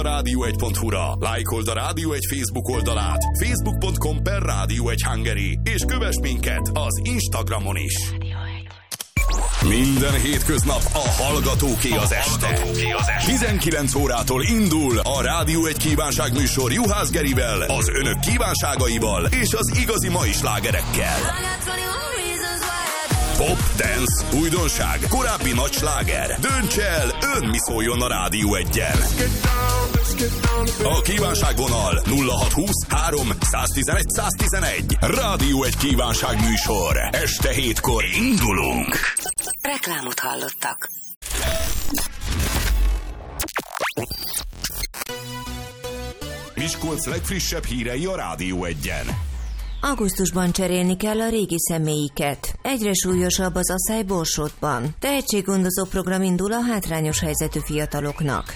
radio1.hu-ra, lájkold a Rádió 1 Facebook oldalát, facebook.com/Rádió1 és kövess minket az Instagramon is. Minden hétköznap a Hallgatóké az este. 19 órától indul a Rádió 1 kívánságműsor Juhász Gerivel, az önök kívánságaival és az igazi mai slágerekkel. Pop, dance, újdonság, korábbi nagy sláger. Dönts el, ön mi szóljon a Rádió 1-jel. A kívánságvonal 0620 3 111 111. Rádió 1 kívánságműsor. Este 7-kor indulunk. Reklámot hallottak. Miskolc legfrissebb hírei a Rádió 1-en. Augusztusban cserélni kell a régi személyiket. Egyre súlyosabb az asszály Borsodban. Tehetséggondozó program indul a hátrányos helyzetű fiataloknak.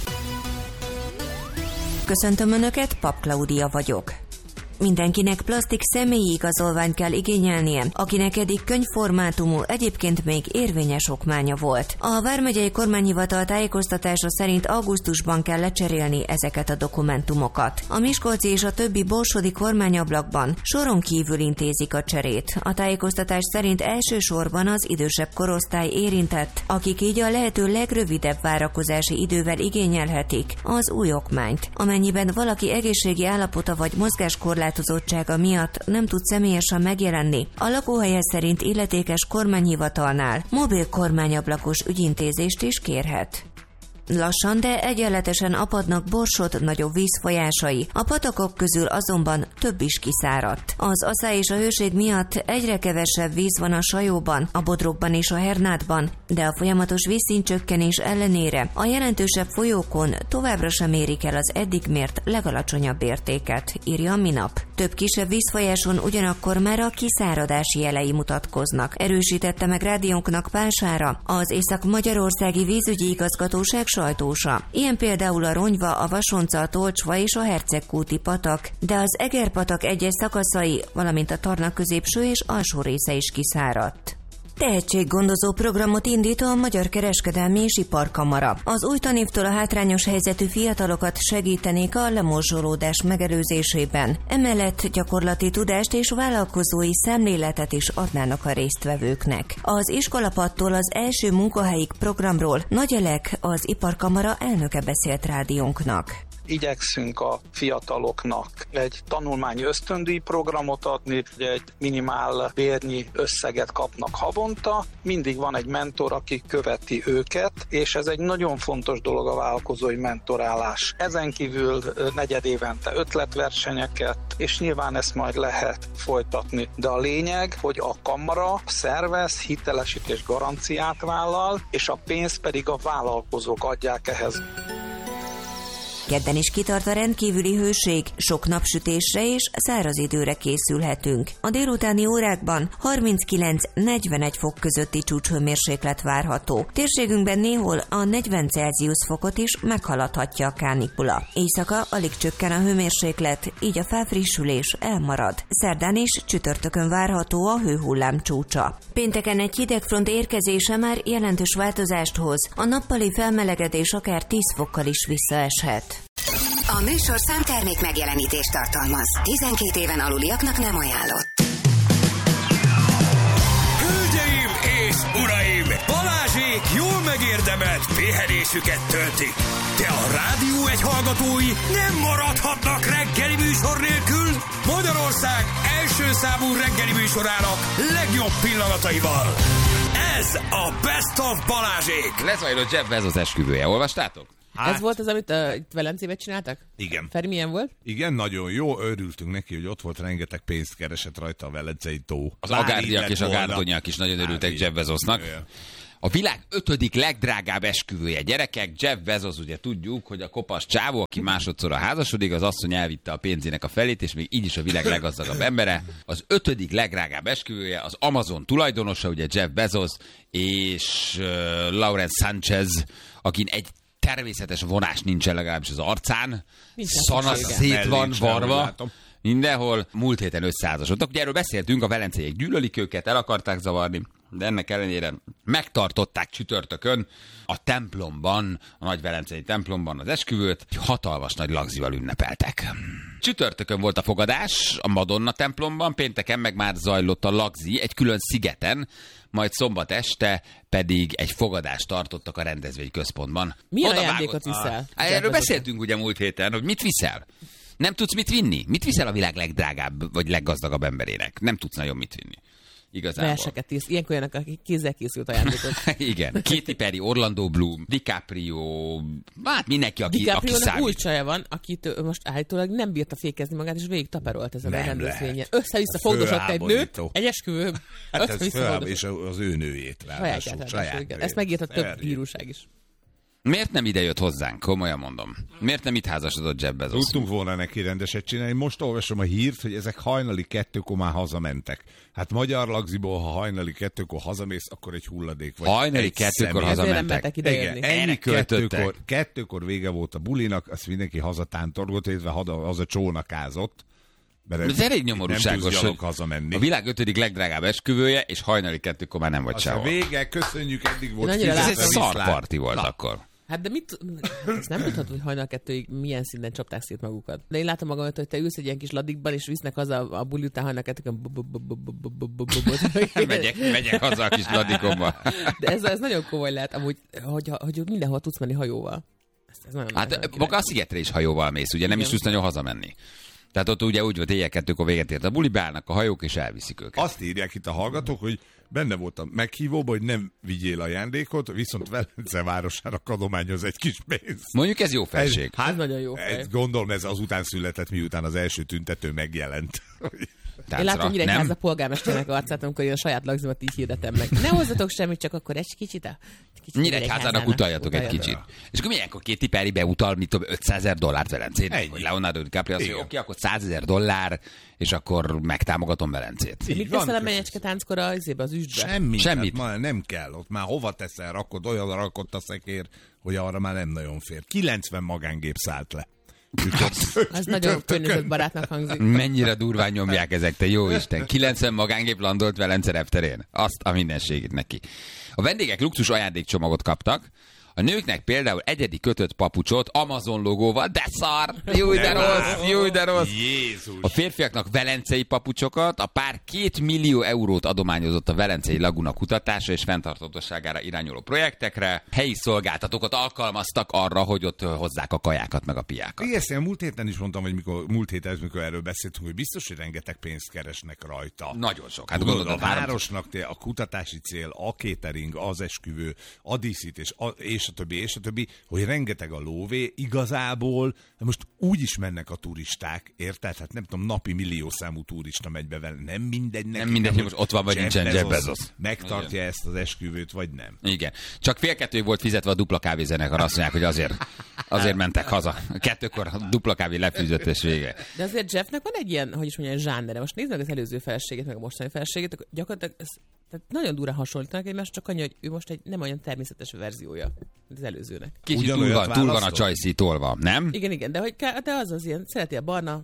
Köszöntöm Önöket, Pap Klaudia vagyok. Mindenkinek plastik személyi igazolványt kell igényelnie, akinek eddig könyvformátumú, egyébként még érvényes okmánya volt. A vármegyei kormányhivatal tájékoztatása szerint augusztusban kell lecserélni ezeket a dokumentumokat. A miskolci és a többi borsodi kormányablakban soron kívül intézik a cserét. A tájékoztatás szerint elsősorban az idősebb korosztály érintett, akik így a lehető legrövidebb várakozási idővel igényelhetik az új okmányt. Amennyiben valaki egészségi állapota vagy mozgáskorlátozottsága miatt nem tud személyesen megjelenni, a lakóhelye szerint illetékes kormányhivatalnál mobil kormányablakos ügyintézést is kérhet. Lassan, de egyenletesen apadnak Borsod nagyobb vízfolyásai, a patakok közül azonban több is kiszáradt. Az asszály és a hőség miatt egyre kevesebb víz van a Sajóban, a Bodrogban és a Hernádban, de a folyamatos vízszintcsökkenés ellenére a jelentősebb folyókon továbbra sem érik el az eddig mért legalacsonyabb értéket, írja a Minap. Több kisebb vízfolyáson ugyanakkor már a kiszáradási jelei mutatkoznak, erősítette meg rádiónknak Pására az Észak-Magyarországi Vízügyi Igazgatóság sajtósa. Ilyen például a Ronyva, a Vasonca, a Tolcsva és a Hercegkúti patak, de az Egerpatak egyes szakaszai, valamint a Tarna középső és alsó része is kiszáradt. Tehetséggondozó programot indít a Magyar Kereskedelmi és Iparkamara. Az új tanévtől a hátrányos helyzetű fiatalokat segítenék a lemorzsolódás megelőzésében. Emellett gyakorlati tudást és vállalkozói szemléletet is adnának a résztvevőknek. Az iskolapadtól az első munkahelyig programról Nagy Elek, az Iparkamara elnöke beszélt rádiónknak. Igyekszünk a fiataloknak egy tanulmányi ösztöndíj programot adni, egy minimál bérnyi összeget kapnak havonta, mindig van egy mentor, aki követi őket, és ez egy nagyon fontos dolog a vállalkozói mentorálás. Ezen kívül negyedévente ötletversenyeket, és nyilván ezt majd lehet folytatni. De a lényeg, hogy a kamara szervez, hitelesítés garanciát vállal, és a pénzt pedig a vállalkozók adják ehhez. Kedden is kitart a rendkívüli hőség, sok napsütésre és száraz időre készülhetünk. A délutáni órákban 39-41 fok közötti csúcshőmérséklet várható. Térségünkben néhol a 40 Celsius fokot is meghaladhatja a kánikula. Éjszaka alig csökken a hőmérséklet, így a felfrissülés elmarad. Szerdán és csütörtökön várható a hőhullám csúcsa. Pénteken egy hidegfront érkezése már jelentős változást hoz. A nappali felmelegedés akár 10 fokkal is visszaeshet. A műsor számtermék megjelenítést tartalmaz. 12 éven aluliaknak nem ajánlott. Hölgyeim és uraim! Balázsék jól megérdemelt pihenésüket töltik. De a Rádió 1 hallgatói nem maradhatnak reggeli műsor nélkül. Magyarország első számú reggeli műsorának legjobb pillanataival. Ez a Best of Balázsék. Lezajlott Jeff Bezos esküvője. Olvastátok? Hát. Ez volt az, amit itt Velencében csináltak? Igen. Feri, milyen volt? Igen, nagyon jó. Örültünk neki, hogy ott volt, rengeteg pénzt keresett rajta a Velencei tó. Az agárdiak és agárdonyak is nagyon örültek Jeff Bezosnak. A világ 5. legdrágább esküvője. Gyerekek, Jeff Bezos, ugye tudjuk, hogy a kopasz csávó, aki másodszorra házasodik, az asszony elvitte a pénzének a felét, és még így is a világ leggazdagabb embere. Az 5. legdrágább esküvője az Amazon tulajdonosa, ugye Jeff Bezos, és Lawrence Sanchez, akin egy természetes vonás nincsen legalábbis az arcán. Szana szét van varva. Mindenhol múlt héten összeházasodtak. Ugye erről beszéltünk, a velenceiek gyűlölik őket, el akarták zavarni. de ennek ellenére megtartották csütörtökön a templomban, a Nagy Velencei templomban az esküvőt, hatalmas nagy lagzival ünnepeltek. Csütörtökön volt a fogadás a Madonna templomban, pénteken meg már zajlott a lagzi egy külön szigeten, majd szombat este pedig egy fogadást tartottak a rendezvényközpontban. Milyen ajándékot viszel? Erről beszéltünk ugye múlt héten, hogy mit viszel. Nem tudsz mit vinni? Mit viszel a világ legdrágább vagy leggazdagabb emberének? Nem tudsz nagyon mit vinni. Igazából. Verseket ísz. Ilyenkor jönnek, akik kézzel készült ajándékot. Igen. Katy Perry, Orlando Bloom, DiCaprio, hát mindenki, aki DiCaprio-nak új csaja van, akit most állítólag nem bírta fékezni magát, és végig taperolt ezen a rendezvényen. Össze-vissza fogdosott egy nőt, egy esküvő. Hát ez és az ő nőjét ráadásul. Saját ezt megírta több bíróság is. Miért nem ide jött hozzánk? Komolyan mondom. Miért nem itt házasodott Jeff Bezos? Tudtunk volna neki rendeset csinálni. Most olvasom a hírt, hogy ezek hajnali 2-kor már hazamentek. Hát magyar lagziból, ha hajnali 2-kor hazamész, akkor egy hulladék vagy. Hajnali 2-kor hazamentek. Igen, ennyi 2-kor vége volt a bulinak, azt mindenki hazatántorgott, illetve haza csónakázott. Ez elég nyomorúságos, hogy hazamenni. A világ 5. legdrágább esküvője, és hajnali 2-kor már nem vagy sehol. Vége, köszönjük, eddig volt. Ez egy szarparti volt akkor. Hát de ezt nem tudhatod, hogy hajnal 2-ig milyen szinten csapták szét magukat. De én látom magam, hogy te ülsz egy ilyen kis ladikban, és visznek haza a buli után hajnal 2-ig. Megyek haza a kis ladikomba. De ez nagyon komoly lehet, amúgy, hogy mindenhol tudsz menni hajóval. Hát maga a szigetre is hajóval mész, ugye nem is tudsz nagyon hazamenni. Tehát ott ugye úgy volt, éjjel 2-kor véget ért a buli, beállnak a hajók, és elviszik őket. Azt írják itt a hallgatók, hogy benne volt a meghívóban, hogy nem vigyél ajándékot, viszont Velence városára adományoz egy kis pénzt. Mondjuk ez jó felség. Hát nagyon jó fej. Gondolom ez azután született, miután az első tüntető megjelent. Én látom Nyíregyháza polgármesternek arcát, amikor én a saját lagzimat így hirdetem meg. Ne hozzatok semmit, csak akkor egy kicsit Nyíregyházának utaljatok egy kicsit. És akkor milyenkor Katy Perry beutal, mit tudom, $500 Velencét? Hogy Leonardo DiCaprio azt mondja, oké, akkor $100,000, és akkor megtámogatom Velencét. Mit teszel a menyecske tánckor az üstbe? Semmit. Hát nem kell. Ott már hova teszel, rakod, olyan rakott a szekér, hogy arra már nem nagyon fér. 90 magángép szállt le. Az nagyon környezetbarátnak hangzik. Mennyire durván nyomják ezek, te jó Isten. 90 magángép landolt Velence repterén. Azt a mindenségét neki. A vendégek luxus ajándékcsomagot kaptak. A nőknek például egyedi kötött papucsot Amazon logóval, de szar! Jó, de rossz! Jézus! A férfiaknak velencei papucsokat, a pár 2 millió eurót adományozott a Velencei Laguna kutatása és fenntarthatóságára irányuló projektekre. Helyi szolgáltatókat alkalmaztak arra, hogy ott hozzák a kajákat meg a piákat. Igen, múlt héten is mondtam, hogy múlt héten, mikor erről beszéltünk, hogy biztos, hogy rengeteg pénzt keresnek rajta. Nagyon sok. Hát gondolod, a városnak a kutatási cél, a catering, az esküvő, a díszítés, és a többi, hogy rengeteg a lóvé, igazából most úgy is mennek a turisták, érted? Hát nem tudom, napi milliószámú turista megy be vele, nem mindegy. Nem mindegy, hogy most ott van, vagy nincsen Jeff Bezos. Megtartja igen. Ezt az esküvőt, vagy nem. Igen. Csak 1:30 volt fizetve a dupla kávézenekar, azt mondják, hogy azért mentek haza. 2-kor a dupla kávé lefűzött, és vége. De azért Jeffnek van egy ilyen, hogy is mondjam, zsánere. Most nézd meg az előző feleségét, meg a mostani feleségét, gyakorlatilag tehát nagyon durán hasonlítanak egymást, csak annyi, hogy ő most egy nem olyan természetes verziója az előzőnek. Kicsit túl van a csajszi tolva, nem? Igen, de az ilyen, szereti a barna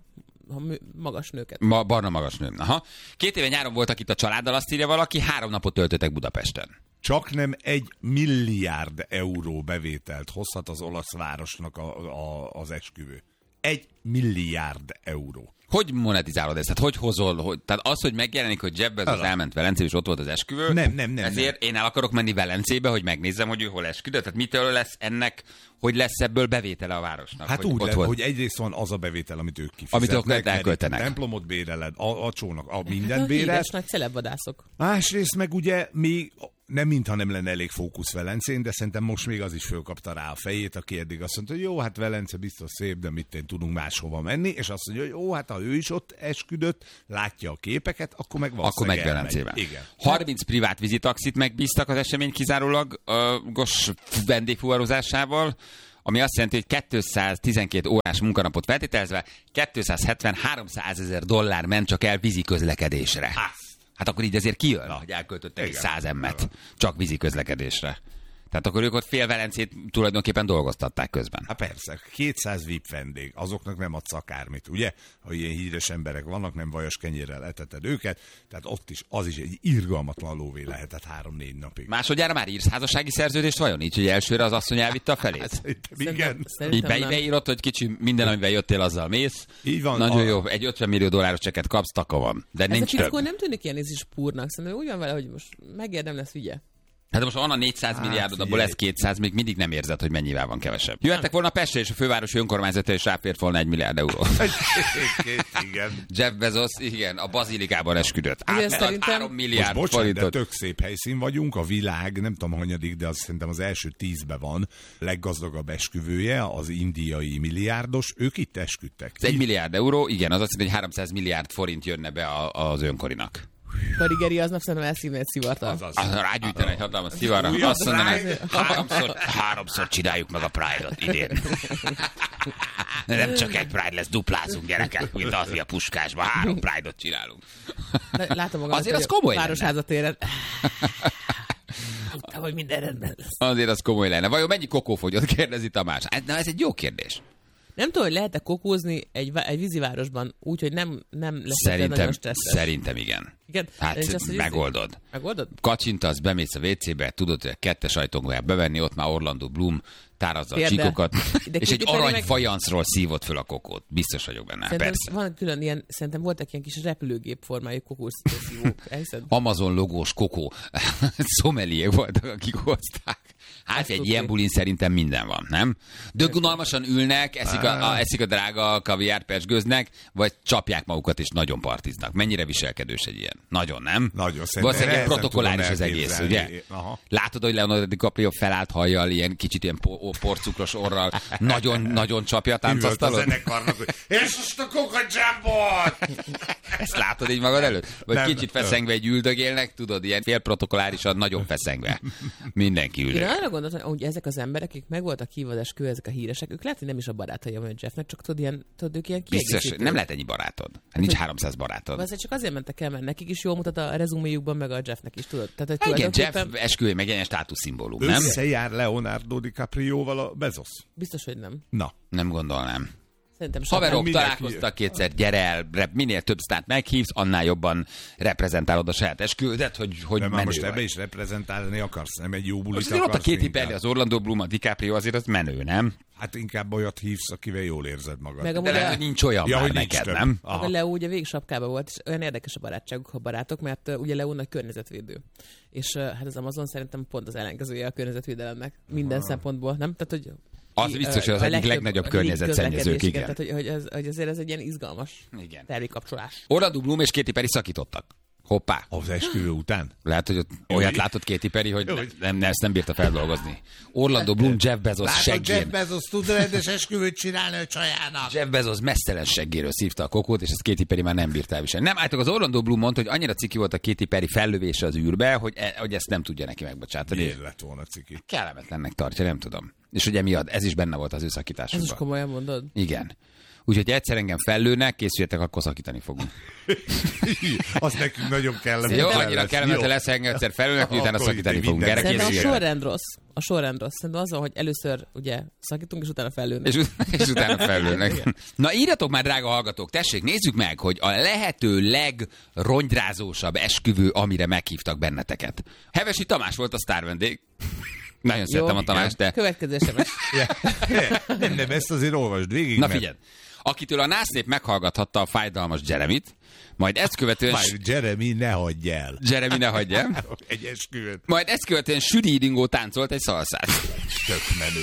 magas nőket. Barna magas nő. Aha. 2 éve nyáron voltak itt a családdal, azt írja valaki, 3 napot töltöttek Budapesten. Csak nem 1 milliárd euró bevételt hozhat az olasz városnak az esküvő. 1 milliárd euró. Hogy monetizálod ezt? Tehát hogy hozol? Tehát az, hogy megjelenik, hogy Jeff Bezos elment Velencébe, és ott volt az esküvő. Nem. Ezért én el akarok menni Velencébe, hogy megnézzem, hogy ő hol esküdött. Tehát mitől lesz ennek, hogy lesz ebből bevétele a városnak? Hát úgy, hogy egyrészt van az a bevétel, amit ők kifizetnek. Amit ők elköltenek. A templomot béreled, a csónak, a mindent bérel. Híres nagy celebvadászok. Másrészt meg ugye még nem mintha nem lenne elég fókusz Velencén, de szerintem most még az is fölkapta rá a fejét, aki eddig azt mondta, hogy jó, hát Velence biztos szép, de mit tudunk máshova menni, és azt mondja, hogy jó, hát ha ő is ott esküdött, látja a képeket, akkor meg valószínűleg akkor meg Velencében. Igen. 30 privát vízitaxit megbíztak az esemény kizárólagos vendégfuvarozásával, ami azt jelenti, hogy 212 órás munkanapot feltételezve $270-300 000 ment csak el vízi közlekedésre. Hát akkor így azért kijön, hogy elköltöttek 100 emmet csak vízi közlekedésre. Tehát akkor ők ott fél Velencét tulajdonképpen dolgoztatták közben. Hát persze, 200 VIP vendég, azoknak nem adsz akármit, ugye? Ha ilyen híres emberek vannak, nem vajas kenyérrel eteted őket, tehát ott is, az is egy irgalmatlan lóvé lehetett 3-4 napig. Másodjára már írsz házassági szerződést vajon? Így, hogy elsőre az asszony elvitte a felét? Igen. Így beírod, hogy kicsi, minden, amivel jöttél, azzal mész. Így van. Nagyon jó, egy 50 millió dolláros csekket kapsz, taka van. De ez nincs a több. nem tűnik ilyen spúrnak, szerintem úgy van vele, hogy most megérdem lesz, ugye? Hát de most van a 400 milliárdod, abból lesz 200, még mindig nem érzed, hogy mennyivel van kevesebb. Jöhettek volna Pestre, és a fővárosi önkormányzata, és ráfért volna 1 milliárd euró. Igen. Jeff Bezos, igen, a bazilikában esküdött. Szerintem... 3 milliárd most bocsánat, de forintot. tök szép helyszín vagyunk, a világ, nem tudom hanyadik, de az szerintem az első 10-ben van, leggazdagabb esküvője, az indiai milliárdos, ők itt esküdtek. Ez 1 milliárd euró, igen, az azt jelenti, hogy 300 milliárd forint jönne be az önkorinak. Karigeri aznap szerintem elszívne egy szivartal. Rágyújtani egy hatalmas szivarra. Azt mondaná, háromszor csináljuk meg a Pride-ot idén. Nem csak egy Pride lesz, duplázunk gyerekek, mint az a Puskásban. 3 Pride-ot csinálunk. Látom magam, azért az komoly lenne. Városházatéren. Tudtam, hogy minden rendben lesz. Azért az komoly lenne. Vajon mennyi kokófogyott, kérdezi Tamás? Na, ez egy jó kérdés. Nem tudom, hogy lehet-e kokózni egy vízivárosban úgy, hogy nem lesz nagyon stresszes. Szerintem igen. Hát megoldod. Megoldod? Kacsintasz, bemész a WC-be, tudod, hogy a 2-es ajtón kell bevenni, ott már Orlando Bloom tárazza a csíkokat, és egy arany fajanszról szívott föl a kokót. Biztos vagyok benne, szerintem persze. Van külön ilyen, szerintem voltak ilyen kis repülőgép formájú kokószívók. Amazon logós kokó. Szomeliék voltak, akik hozták. Hát egy ilyen bulin szerintem minden van, nem? Dögunalmasan ülnek, eszik a drága kaviárt, persgőznek, vagy csapják magukat és nagyon partiznak. Mennyire viselkedős egy ilyen? Nagyon, nem? Nagyon, valószínűleg protokolláris az egész, ugye? Aha. Látod, hogy Leonardo DiCaprio felállt hajjal, ilyen kicsit ilyen porcukros orral, nagyon csapja a táncasztalon. A zenekarnak, hogy és most a kokajambot! Ezt látod így magad előtt? Vagy nem, kicsit feszengve egy üldögélnek, tudod, ilyen félprotokollárisan, nagyon feszengve. Mindenki üldög. Én arra gondoltam, hogy ezek az emberek, akik meg voltak hívva az esküvő, ezek a híresek, ők lehet, hogy nem is a barátai a Jeffnek, csak tudod, ők ilyen biztos, nem lehet ennyi barátod. Hát nincs 300 barátod. Azért csak azért mentek el, mert nekik is jól mutat a rezuméjukban, meg a Jeffnek is, tudod. Tehát, hogy igen, Jeff esküvő, meg ilyen státuszszimbólum, nem? Összejár Leonardo DiCaprioval a Bezos? Biztos, hogy nem. Na. Nem gondolnám. Szerintem haverok találkoztak kétszer, gyere el, minél több sztárt meghívsz, annál jobban reprezentálod a saját esküvődet, hogy de már most ebbe is reprezentálni akarsz, nem egy jó bulit akarsz. Ott a Katy Perry, az Orlando Bloom, a DiCaprio, azért az menő, nem? Hát inkább olyat hívsz, akivel jól érzed magad. Meg de lehet, hogy nincs olyan már neked, nem? A Leo ugye végig sapkában volt, és olyan érdekes a barátságuk, ha barátok, mert ugye Leo nagy környezetvédő. És hát az Amazon szerintem pont az ellenkezője a környezetvédelemnek. Minden szempontból, nem? Tehát, hogy az biztos, hogy az egyik legnagyobb környezetszennyezők, igen. Tehát, hogy azért ez egy ilyen izgalmas termékkapcsolás. Orlando Bloom és Katy Perry szakítottak. Hoppá. Az esküvő után? Lehet, hogy olyat látott Katy Perry, hogy ezt nem bírta feldolgozni. Orlando Bloom, Jeff Bezos seggén. Jeff Bezos tud rendes esküvőt csinálni a csajának. Jeff Bezos messzelen seggéről szívta a kokót, és ezt Katy Perry már nem bírta elviselni. Nem, álltak az Orlando Bloom mondta, hogy annyira ciki volt a Katy Perry fellövése az űrbe, hogy ezt nem tudja neki megbocsátani. Miért lett volna ciki? Kellemetlennek tartja, nem tudom. És ugye miatt ez is benne volt az ő szakításukban. Ez is komolyan mondod? Igen. Úgyhogy egyszer engem fellőnek, készüljetek, akkor szakítani fogunk. Az nekünk nagyon kellemetlen. Jó, annyira kellemetlen lesz, engem egyszer fellőnek, hogy utána szakítani fogunk. Szerintem a sorrend rossz. A sorrend rossz. Szerintem az, hogy először ugye szakítunk, és utána fellőnek. És utána fellőnek. Na írjatok már, drága hallgatók, tessék, nézzük meg, hogy a lehető legrongyrázósabb esküvő, amire meghívtak benneteket. Hevesi Tamás volt a sztárvendég. Nagyon szeretem a Tamást, de... Következő SMS. Nem, ezt azért olvasd végig. Na figyelj, akitől a násznép meghallgathatta a fájdalmas Jeremit, majd ezt követően... Jeremy, ne hagyj el. Jeremy, ne hagyj el. Egy esküvőt. Majd ezt követően Süri Ringó táncolt egy szalszát. Tök menő.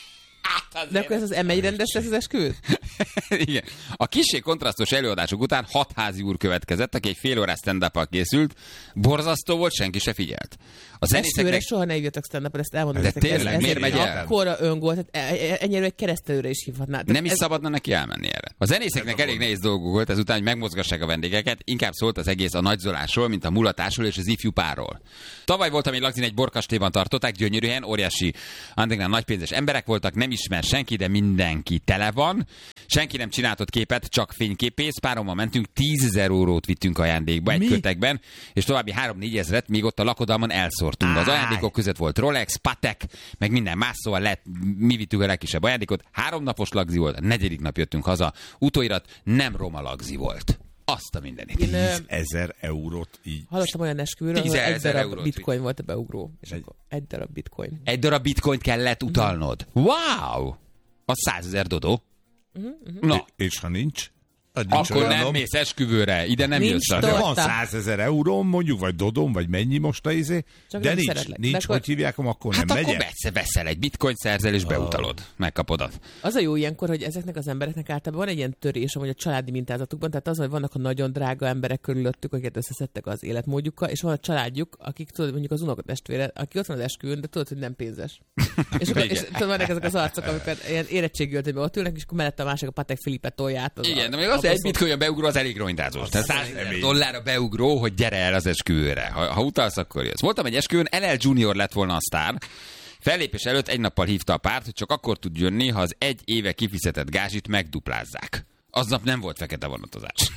De akkor ez az M1 rendes lesz az esküvő? Igen. A kissé kontrasztos előadások után 6 házi úr következett, aki egy fél órás stand-up-al készült. Borzasztó volt, senki se figyelt. A zenészeknek... soha ne hívjatok stand-up-al, ezt elmondom. De tényleg, miért megy el? Akkora öngól, tehát ennyire egy keresztelőre is hívhatná. Nem is szabadna neki elmenni erre. A zenészeknek elég nehéz dolguk volt ezután, hogy megmozgassák a vendégeket, inkább szólt az egész a nagyzolásról, mint a mulatásról és az ifjú párról. Tavaly voltam egy Lagzin, egy borkastélyban tartották, gyönyörű helyen, óriási, antiknál nagypénzes emberek voltak, nem ismer senki, de mindenki tele van. Senki nem csináltott képet, csak fényképész. Párommal mentünk, 10 000 eurót vittünk ajándékba egy kötekben, és további 3-4 ezret még ott a lakodalmon elszórtunk. Az ajándékok között volt Rolex, Patek, meg minden más, szóval mi vittük a legkisebb ajándékot. 3 napos lagzi volt, a 4. nap jöttünk haza. Utóirat nem roma lagzi volt. Azt a mindenit. 10 000 eurót így. Hallottam olyan esküvőről, hogy egy darab bitcoin volt a beugró. És akkor egy darab bitcoin. Egy darab bitcoint kellett utalnod. Wow! Az 100 000 dodó. Na. És ha nincs? Akkor nem mész esküvőre, ide nem jössz. De van 100 000 euróm, mondjuk, vagy dodom, vagy mennyi most a izé, de nincs, hogy hívják, akkor nem megyek. Hát akkor veszel egy bitcoin, szerzel és beutalod. Megkapod. Az a jó ilyenkor, hogy ezeknek az embereknek általában van egy ilyen törés, amúgy a családi mintázatukban, tehát az, hogy vannak a nagyon drága emberek körülöttük, akiket összeszedtek az életmódjukkal, és van a családjuk, akik tudod, mondjuk az unokatestvére, aki ott van az esküvőn, de tudod, hogy nem pénzes. és tudod, vannak ezek az arcok, amikor ilyen érettségültében ott ülnek, és akkor mellette a másik a Patek Philippe tolját. Igen, de még az egy bitcoin a beugró az elég rongydázós. Tehát 100 000 dollár a beugró, hogy gyere el az esküvőre. Ha utalsz, akkor jössz. Voltam egy esküvőn, LL Junior lett volna a sztár. Fellépés előtt egy nappal hívta a párt, hogy csak akkor tud jönni, ha az 1 éve kifizetett gázsit megduplázzák. Aznap nem volt fekete vonatozás.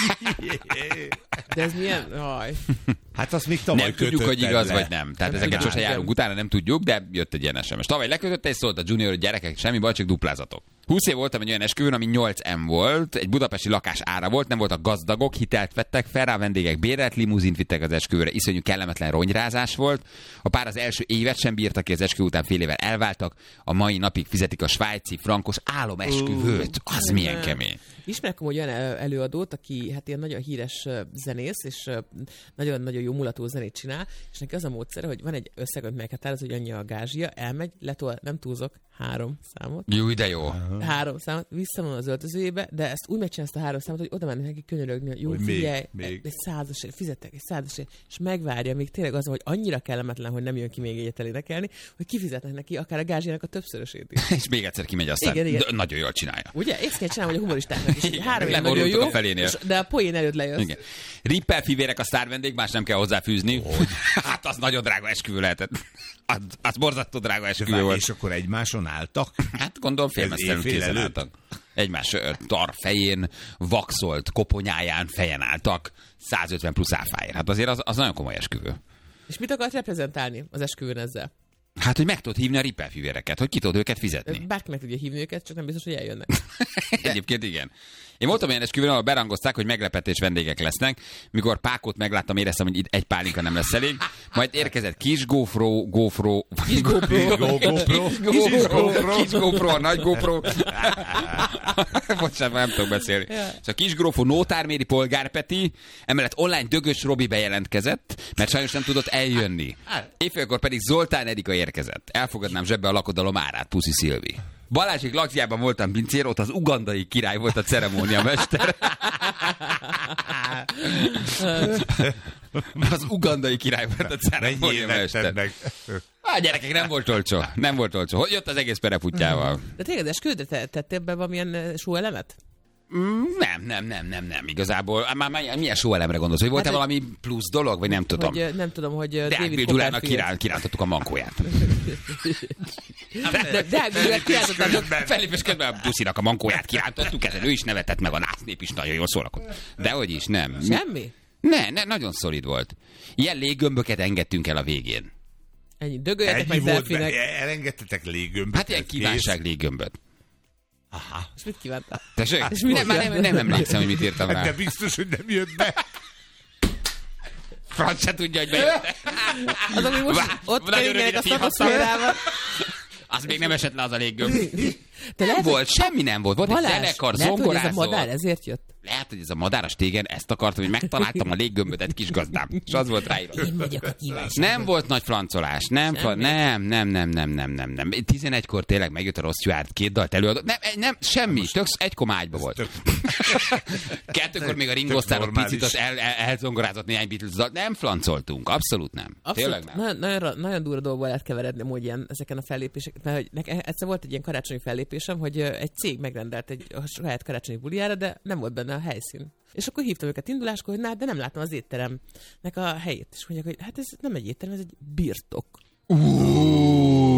De ez milyen? Aj. Hát azt még tavaly nem tudjuk, hogy igaz vagy nem. Tehát ezeket sosem járunk utána, nem tudjuk, de jött egy ilyen SMS. Tavaly lekötötte és szólt a Junior, hogy gyerekek, semmi baj, csak duplázatok. 20 év voltam egy olyan esküvőn, ami 8M volt, egy budapesti lakás ára volt, nem voltak gazdagok, hitelt vettek fel rá, vendégek bérelt limuzint vittek az esküvőre, iszonyú kellemetlen ronyrázás volt. A pár az első évet sem bírtak ki, az esküvő után fél évvel elváltak, a mai napig fizetik a svájci frankos álomesküvőt. Az milyen kemény. Ismerek amúgy olyan előadót, aki hát ilyen nagyon híres zenész, és nagyon-nagyon jó mulató zenét csinál, és neki az a módszer, hogy van egy összeg, amit meghatároz, hogy annyi a gázsia, elmegy, letol, nem túlzok, 3 számot. Jó, de jó. 3 számot, visszavon az öltözőjébe, de ezt úgy megcsinálsz a 3 számot, hogy oda mennek neki könyörögni, hogy jó, figyelj, egy 100-asért, fizettek egy 100-asért, és megvárja, még tényleg az, hogy annyira kellemetlen, hogy nem jön ki még egyet énekelni, hogy kifizetnek neki akár a gázsiának a többszörösét is. És még egyszer kimegy aztán. Igen. Nagyon jól csinálja. Ugye? Ezt kell csinálni, hogy a humoristáknak is. 3 év nagyon jó, de a poén előtt lejössz. Igen. Rippel fivérek a sztár vendég, más nem kell hozzáfűzni. Hát az nagyon drága esküvő lehetett. Az borzasztó drága esküvő volt. És akkor egymáson álltak? Hát gondolom félmeztelenül kézen álltak. Egymás tar fején, vaxolt koponyáján fejen álltak, 150 plusz áfáért. Hát azért az nagyon komoly esküvő. És mit akart reprezentálni az esküvőn ezzel? Hát, hogy meg tudod hívni a Rippel fivéreket, hogy ki tudod őket fizetni. Bárki meg tudja hívni őket, csak nem biztos, hogy eljönnek. Egyébként igen. Én voltam olyan esküvőn, ahol berangozták, hogy meglepetés vendégek lesznek. Mikor Pákot megláttam, éreztem, hogy itt egy pálinka nem lesz elég. Majd érkezett kis GoPro, a nagy GoPro. Bocsánat, nem tudok beszélni. Szóval kis GoPro Nótárméri Polgárpeti, emellett online Dögös Robi bejelentkezett, mert sajnos nem tudott eljönni. Éjfélkor pedig Zoltán Erika érkezett. Elfogadnám zsebbe a lakodalom árát, Puszi Szilvi. Balázsék lakziában voltam pincér, ott az ugandai király volt a ceremóniamester. Az ugandai király volt a ceremóniamester. Gyerekek, nem volt olcsó. Nem volt olcsó. Hogy jött az egész pereputjával? De tényleg esküvőre tettél be valamilyen show-elemet? Nem. Igazából, már milyen show-elemre gondolsz? Hogy volt-e valami plusz dolog, vagy nem tudom? Hogy, nem tudom, hogy David Gyulának kirántottuk a mankóját. David kirántottuk. Fellépés közben a Puszinak a mankóját kirántottuk, ezen ő is nevetett, meg a násznép is nagyon jól szórakozott. Dehogy is, nem. Semmi? Ne, nagyon szolid volt. Ilyen léggömböket engedtünk el a végén. Ennyi, dögöljetek meg delfinek. Elengedtetek léggömböt? Hát ilyen kívánság léggömböt. Aha. És mit kívántál? Tessék? Nem emlékszem, hogy mit írtam rá. De biztos, hogy nem jött be. Franc se tudja, hogy bejött. Az, ami most ott keringjenek a szatoszférával. Az még nem esett le az a léggömb. Nem volt, semmi nem volt. Volt egy zenekar, zongorázó. Lehet, hogy ez a madár ezért jött? Lehet, hogy ez a madáras tégen ezt akartam, hogy megtaláltam a léggömböt egy kis gazdám. És az volt ráírva. Én vagyok a kívánság. Nem volt nagy francolás. Nem. 11-kor tényleg megjött a Ross Stewart, 2 dalt előadott. Nem, semmi. Tök egy komágyba volt. 2-kor még a Ringo Starr ott picit elzongorázott néhány Beatles dalt. Nem flancoltunk. Abszolút nem. Tényleg nem. Nagyon durva dolgból lehet keveredni amúgy ilyen ezeken a fellépéseken. Mert egyszer volt egy ilyen karácsonyi fellépésem, hogy egy cég megrendelt egy saját karácsonyi buliára, de nem volt benne a helyszín. És akkor hívtam őket induláskor, hogy de nem látom az étteremnek a helyét. És mondják, hogy hát ez nem egy étterem, ez egy birtok.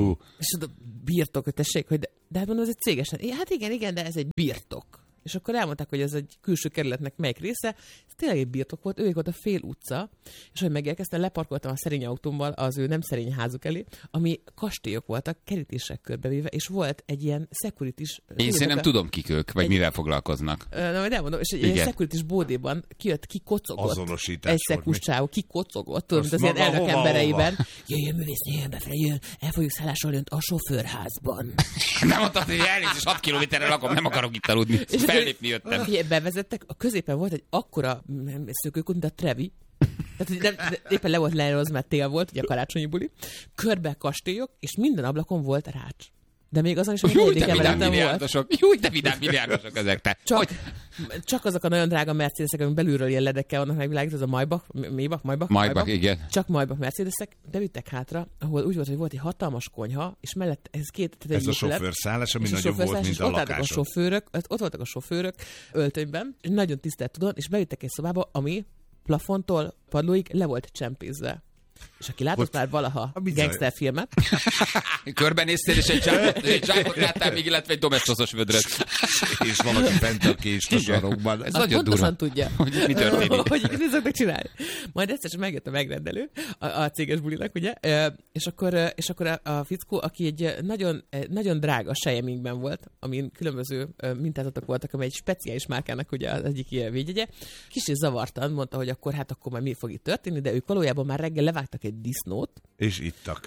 És oda birtok, hogy tessék, hogy de hát mondom, ez egy cégesen. Hát igen, de ez egy birtok. És akkor elmondták, hogy ez egy külső kerületnek melyik része. Ez tényleg egy birtok volt, ők volt a fél utca, és hogy megérkeztem, leparkoltam a szerény autómmal az ő nem szerény házuk elé, ami kastélyok voltak, kerítések körbevéve, és volt egy ilyen securities... Én szerintem tudom kik ők, vagy mivel foglalkoznak. Na, majd elmondom, és egy ilyen securities bódéban kijött, kikocogott. Egy szekus csávó, kikocogott, tudod, mint az ilyen elnök embereiben. Jöjjön művész, jöjjön befele, jöjjön, el fogjuk szállásolni a sofőrházban. Nem mondtad, hogy elnézést, 6 kilométerre lakom, nem akarok itt aludni. Fellépni jöttem. Bevezettek, a középen volt egy akkora szökőkút, mint a Trevi. Tehát éppen le volt leerőz, mert tél volt, ugye a karácsonyi buli. Körbe kastélyok, és minden ablakon volt rács. De még azon is, hogy Jó, de vidám milliárdosok ezek, te. Csak azok a nagyon drága Mercedesek, amik belülről ilyen ledekkel vannak megvilágítva, az a Maybach, igen. Csak Maybach Mercedesek, bevittek hátra, ahol úgy volt, hogy volt egy hatalmas konyha, és mellett ez ez a sofőrszállás, ami nagyobb volt, mint a lakások. Ott voltak a sofőrök öltönyben, nagyon tisztelt tudod, és bevittek egy szobába, ami plafontól padlóig le volt csempézve. És aki látott már valaha gangsterfilmet... Körbenéztél, és egy csápot láttál még, illetve egy domestos vödröt. És valaki fent a kést a sarokban. Ez nagyon durva. Tudja, hogy mi történik. Hogy mi szoktak csinálni. Majd egyszer csak megjött a megrendelő a céges bulinak, ugye? És akkor a fickó, aki egy nagyon drága sejemingben volt, amin különböző mintázatok voltak, amely egy speciális márkának ugye az egyik ilyen védjegye, kicsit zavartan mondta, hogy akkor már mi fog itt történni, de ők valójában már reggel levágtak egy disznót. És ittak.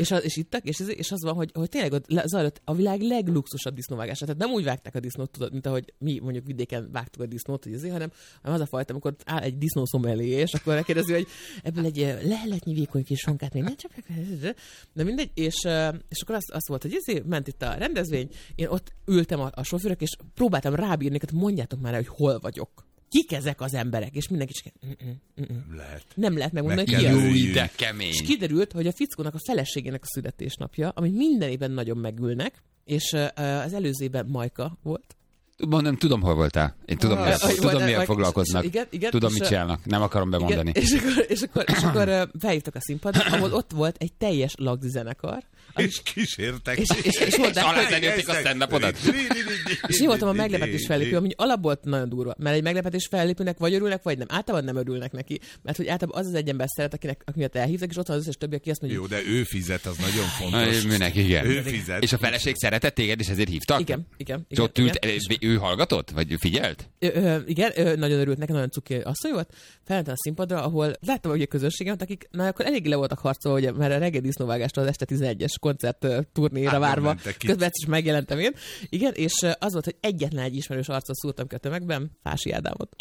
És az van, hogy tényleg ott zajlott a világ legluxusabb disznóvágása. Tehát nem úgy vágták a disznót, tudod, mint ahogy mi mondjuk vidéken vágtuk a disznót, hanem az a fajta, amikor áll egy disznószom elé, és akkor megkérdezi, hogy ebből egy leheletnyi vékony kis sonkát még ne csapják. De mindegy, és akkor az volt, hogy ment itt a rendezvény, én ott ültem a sofőrök, és próbáltam rábírni, hogy mondjátok már el, hogy hol vagyok. Kik ezek az emberek? És mindenki csak... Nem lehet megmondani, hogy ki az. De kemény. És kiderült, hogy a fickónak a feleségének a születésnapja, amit minden évben nagyon megülnek, és az előző évben Majka volt. Nem tudom, hol voltál. Én tudom, mivel foglalkoznak. Igen, tudom, mit csinálnak. Nem akarom bemondani. És akkor felhívtak a színpadra, ahol ott volt egy teljes lagzi zenekar. És kísértek. És alázenélték a stand-upodat. És én voltam a meglepetés fellépő, ami alapból nagyon durva. Mert egy meglepetés fellépőnek vagy örülnek, vagy nem. Általában nem örülnek neki. Mert hogy általában az egy ember szeret, akinek elhívtak, és ott van az összes többi, aki azt mondja. Jó, de ő fizet, az nagyon fontos. Minek, igen. Ő fizet. És a feleség szeretett téged, és ezért hívtak? Igen. És ott ült, ő hallgatott? Vagy figyelt? Igen, nagyon örült neki, nagyon cuki asszony volt. Felmentem a színpadra, ahol láttam, hogy a közönségemet, akik akkor elég le voltak harcolva, hogy már a reggel disznóvágástól az este 11-es koncert turnéra várva. Közben is megjelentem én. Igen, és az volt, hogy egyetlen egy ismerős arcot szúrtam ki a tömegben, Fási Ádámot.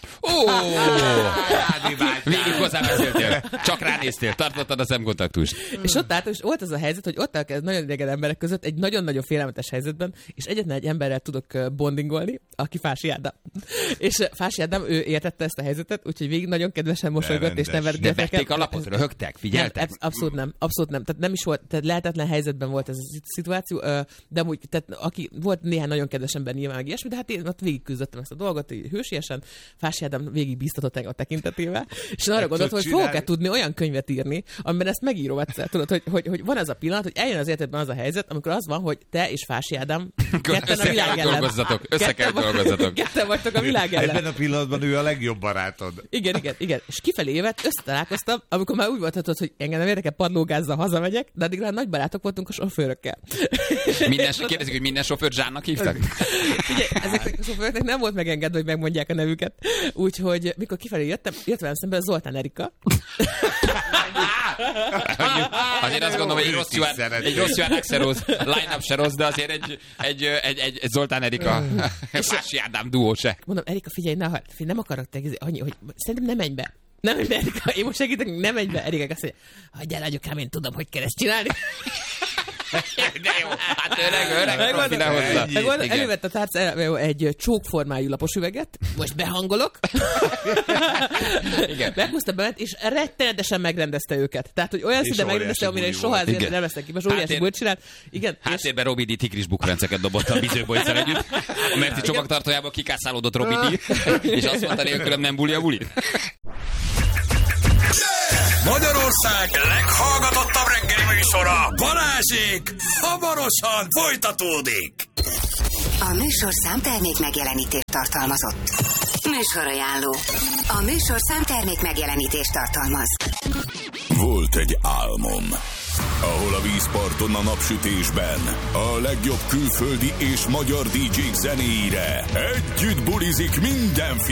Végig hozzám beszéltél. Csak ránéztél, tartottad a szemkontaktust. És ott állt, és volt az a helyzet, hogy ott állok nagyon idegen emberek között, egy nagyon-nagyon félelmetes helyzetben, és egyetlen egy emberrel tudok bondingolni, aki Fási Ádám. És Fási Ádám, ő értette ezt a helyzetet, úgyhogy végig nagyon kedvesen mosolygott, és nem de vették a lapot, röhögtek, figyeltek? Abszolút nem. Tehát nem is volt, tehát lehetetlen helyzetben volt ez a szituáció, de amúgy, tehát aki volt néhány nagyon kedves ember nyilván meg ilyesmi, de hát én ott végig küzdöttem ezt a dolgot, így hősiesen. Fási Ádám végig bíztatott a tekintetével, és arra gondoltam, hogy fogok-e tudni olyan könyvet írni, amiben ezt megírom egyszer. Tudod, hogy van az a pillanat, hogy eljön az életedben az a helyzet, amikor az van, hogy te és Fási Ádám ketten a világ ellen. Ketten vagytok a világ ellen. Ebben a pillanatban ő a legjobb barátod. Igen. És kifelé évet összetalálkoztam, amikor már úgy volt, hogy engem nem érdekel, padlógázzal hazamegyek, de addigra nagy barátok voltunk a sofőrökkel. Kérdezik, hogy minden sofőrt Zsánnak hívtak? Ugye, ezeknek a sofőröknek nem volt megengedve, hogy megmondják a nevüket. Úgyhogy mikor kifelé jött velem szemben Zoltán Erika. Azért azt gondolom, hogy egy rossz Johan Axelrose line-up se rossz, de azért egy Zoltán Erika Fási Ádám duó se. Mondom, Erika, figyelj, nem akarok annyi, hogy szerintem nem menj be. Nem menj be, Erika, én most segítek, nem menj be. Erika azt mondja, hagyjál, anyukám, én tudom, hogy kell ezt csinálni. De jó, hát öreg profile hozzá. Elővett a tárcájából egy csókformájú lapos üveget, most behangolok. Meghúzta bemet, és rettenetesen megrendezte őket. Tehát, hogy olyan szinte megrendezte, amire soha ezért nem lesznek ki. Most óriási bult csinált. Igen. Háttérben Robi D. tigris bukrenceket dobott a Bizőbolyszer együtt. A Merci csomagtartójából kikászálódott Robi D. És azt mondta, nélkülem nem buli a buli. Magyarország leghallgatottabb reggeli műsora Balázsék hamarosan folytatódik. A műsor számtermék megjelenítést tartalmazott. Műsorajánló. A műsor számtermék megjelenítést tartalmaz. Volt egy álmom, ahol a vízparton a napsütésben a legjobb külföldi és magyar DJ-k zenéire együtt bulizik minden